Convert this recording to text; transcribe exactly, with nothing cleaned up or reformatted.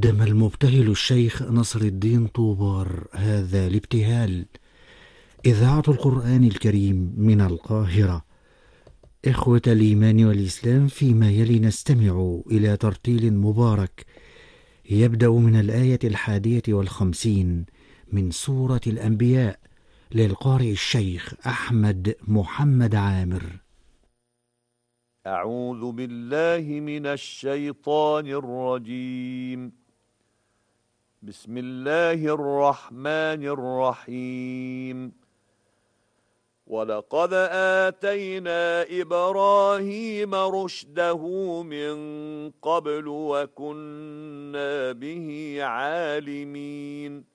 قدم المبتهل الشيخ نصر الدين طوبار هذا الابتهال. إذاعة القرآن الكريم من القاهرة. إخوة الإيمان والإسلام، فيما يلي نستمع إلى ترتيل مبارك يبدأ من الآية الحادية والخمسين من سورة الأنبياء للقارئ الشيخ أحمد محمد عامر. أعوذ بالله من الشيطان الرجيم. بسم الله الرحمن الرحيم. ولقد آتينا إبراهيم رشده من قبل وكنا به عالمين.